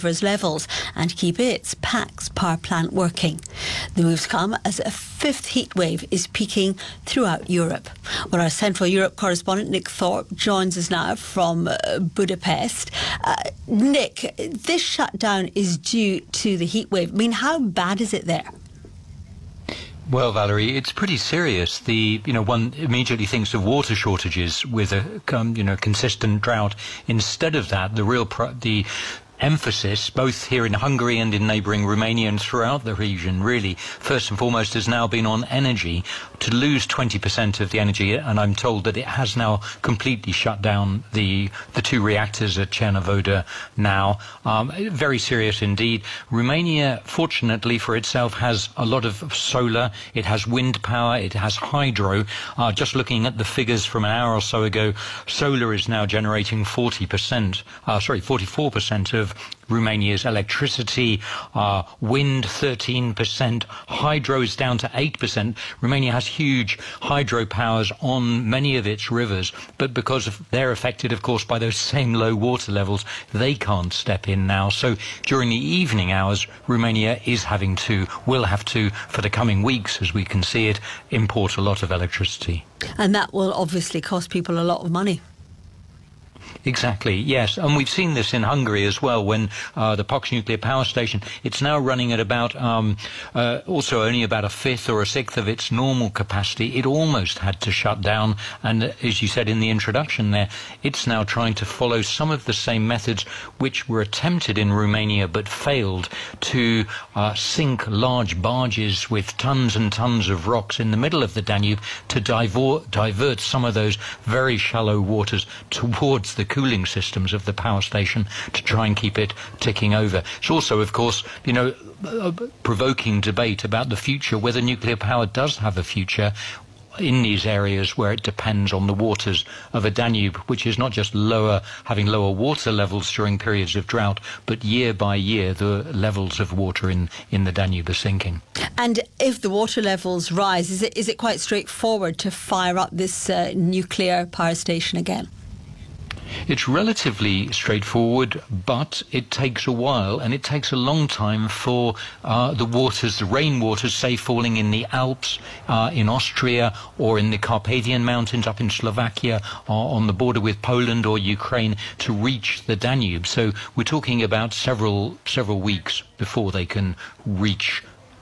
river's levels and keep its Pax power plant working. The moves come as a fifth heat wave is peaking throughout Europe. Well, our Central Europe correspondent Nick Thorpe joins us now from Budapest. Nick, this shutdown is due to the heat wave. I mean, how bad is it there? Well, Valerie, it's pretty serious. One immediately thinks of water shortages with a, consistent drought. Instead of that, the emphasis, both here in Hungary and in neighbouring Romania and throughout the region, really, first and foremost, has now been on energy. To lose 20% of the energy, and I'm told that it has now completely shut down the two reactors at Cernavodă now. Very serious indeed. Romania, fortunately for itself, has a lot of solar. It has wind power. It has hydro. Just looking at the figures from an hour or so ago, solar is now generating 44% of Romania's electricity, wind 13%, hydro is down to 8%. Romania has huge hydro powers on many of its rivers, but because they're affected, of course, by those same low water levels, they can't step in now. So during the evening hours, Romania will have to, for the coming weeks, as we can see it, import a lot of electricity. And that will obviously cost people a lot of money. Exactly, yes. And we've seen this in Hungary as well, when the Paks nuclear power station, it's now running at about, also only about a fifth or a sixth of its normal capacity. It almost had to shut down. And as you said in the introduction there, it's now trying to follow some of the same methods which were attempted in Romania but failed, to sink large barges with tons and tons of rocks in the middle of the Danube to divert some of those very shallow waters towards the cooling systems of the power station to try and keep it ticking over. It's also, of course, provoking debate about the future, whether nuclear power does have a future in these areas where it depends on the waters of a Danube, which is not just having lower water levels during periods of drought, but year by year the levels of water in the Danube are sinking. And if the water levels rise, is it quite straightforward to fire up this nuclear power station again? It's relatively straightforward, but it takes a while, and it takes a long time for the rainwaters, say, falling in the Alps, in Austria, or in the Carpathian Mountains up in Slovakia, or on the border with Poland or Ukraine, to reach the Danube. So we're talking about several weeks before they can reach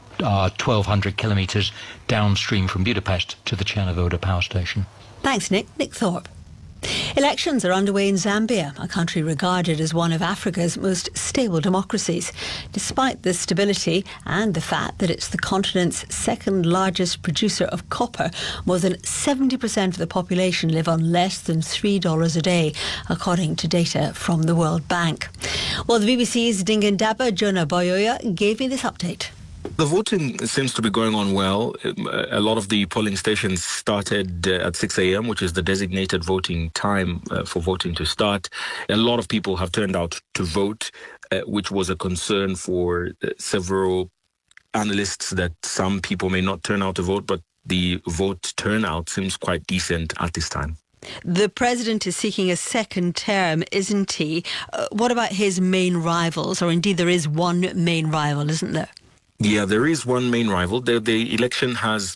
1,200 kilometres downstream from Budapest to the Cernavodă power station. Thanks, Nick. Nick Thorpe. Elections are underway in Zambia, a country regarded as one of Africa's most stable democracies. Despite this stability and the fact that it's the continent's second largest producer of copper, more than 70% of the population live on less than $3 a day, according to data from the World Bank. Well, the BBC's Dingindaba Jonah Boyoya gave me this update. The voting seems to be going on well. A lot of the polling stations started at 6 a.m., which is the designated voting time for voting to start. A lot of people have turned out to vote, which was a concern for several analysts, that some people may not turn out to vote, but the vote turnout seems quite decent at this time. The president is seeking a second term, isn't he? What about his main rivals? Or indeed, there is one main rival, isn't there? Yeah, there is one main rival. The election has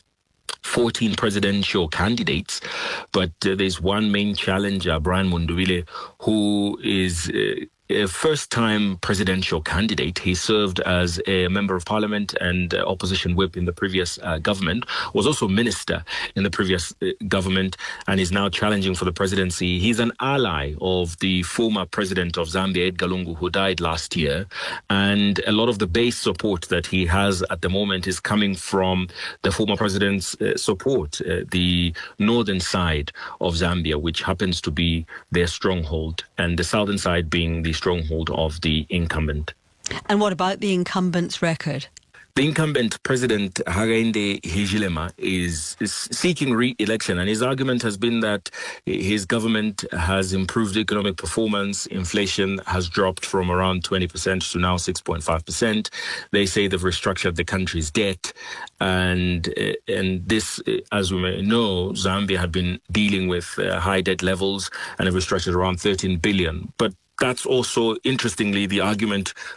14 presidential candidates, but there's one main challenger, Brian Mundubile, who is a first-time presidential candidate. He served as a member of parliament and opposition whip in the previous government, was also minister in the previous government, and is now challenging for the presidency. He's an ally of the former president of Zambia, Edgar Lungu, who died last year, and a lot of the base support that he has at the moment is coming from the former president's support, the northern side of Zambia, which happens to be their stronghold, and the southern side being the stronghold of the incumbent. And what about the incumbent's record? The incumbent President Hakainde Hichilema is seeking re-election, and his argument has been that his government has improved economic performance. Inflation has dropped from around 20% to now 6.5%. They say they've restructured the country's debt, and this, as we may know, Zambia had been dealing with high debt levels and have restructured around 13 billion. But that's also, interestingly, the argument